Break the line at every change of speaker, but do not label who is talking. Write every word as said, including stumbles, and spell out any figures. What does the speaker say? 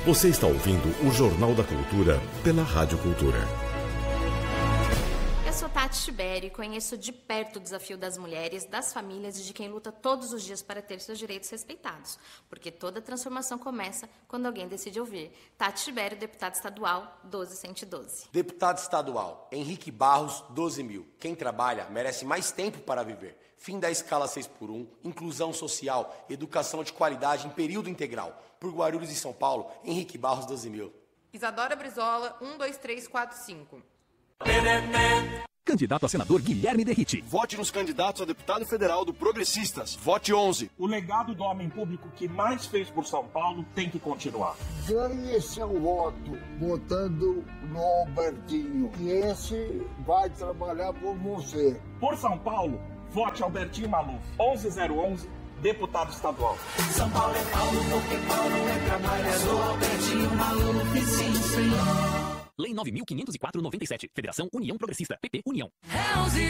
Você está ouvindo o Jornal da Cultura pela Rádio Cultura.
Eu sou Tati Tibério e conheço de perto o desafio das mulheres, das famílias e de quem luta todos os dias para ter seus direitos respeitados. Porque toda transformação começa quando alguém decide ouvir. Tati Tibério, deputada estadual, doze cento e doze.
Deputado estadual, Henrique Barros, doze mil. Quem trabalha merece mais tempo para viver. Fim da escala seis por um, inclusão social, educação de qualidade em período integral. Por Guarulhos e São Paulo, Henrique Barros, doze mil.
Isadora Brizola, um dois três quatro cinco.
Candidato a senador Guilherme Derrite.
Vote nos candidatos a deputado federal do Progressistas. Vote onze.
O legado do homem público que mais fez por São Paulo tem que continuar.
Ganhe seu voto votando no Albertinho. E esse vai trabalhar por você.
Por São Paulo, vote Albertinho Maluf. onze zero onze, deputado estadual.
São Paulo é Paulo, porque Paulo é trabalhador. Albertinho Maluf, sim, senhor.
Lei nove mil quinhentos e quatro, noventa e sete. Federação União Progressista. P P União.
É onze